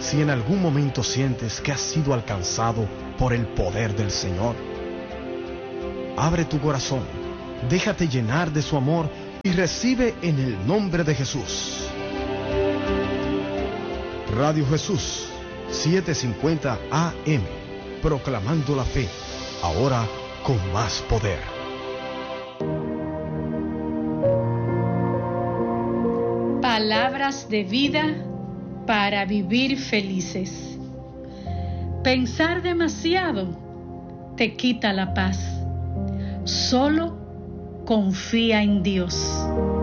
Si en algún momento sientes que has sido alcanzado por el poder del Señor, abre tu corazón, déjate llenar de su amor y recibe en el nombre de Jesús. Radio Jesús, 750 AM, proclamando la fe, ahora con más poder. Palabras de vida para vivir felices. Pensar demasiado te quita la paz. Solo confía en Dios.